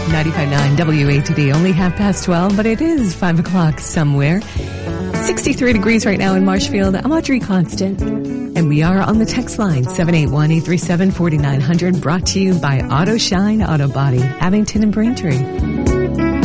95.9 WATD, only 12:30, but it is 5 o'clock somewhere. 63 degrees right now in Marshfield. I'm Audrey Constant, and we are on the text line, 781-837-4900, brought to you by Auto Shine Auto Body, Abington and Braintree.